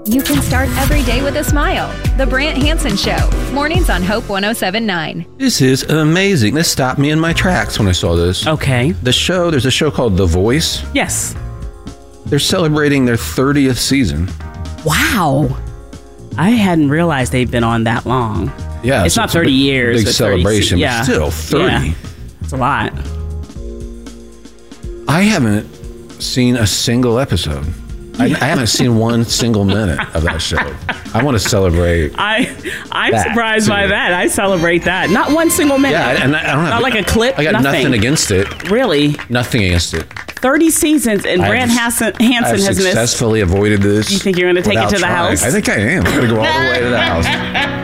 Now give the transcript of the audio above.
You can start every day with a smile. The Brant Hansen Show. Mornings on Hope 107.9. This is amazing. This stopped me in my tracks when I saw this. Okay. There's a show called The Voice. Yes. They're celebrating their 30th season. Wow. I hadn't realized they've been on that long. Yeah. It's not 30 years. Big celebration, yeah. but still 30. Yeah. That's a lot. I haven't seen a single episode. I haven't seen one single minute of that show. I want to celebrate. I'm that surprised too. by that. I celebrate that. Not one single minute. Yeah, and I don't have Not like a clip. I got nothing against it. Really? Nothing against it. 30 seasons, and Brant Hansen has missed. successfully avoided this. You think you're going to take it to the house? I think I am. I'm going to go all the way to the house.